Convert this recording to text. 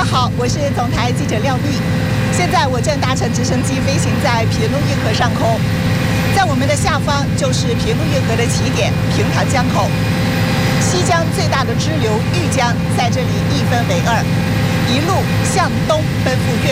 好，我是总台记者廖碧。现在我正搭乘直升机飞行在平陆运河上空，在我们的下方就是平陆运河的起点平塘江口。西江最大的支流玉江在这里一分为二，一路向东奔赴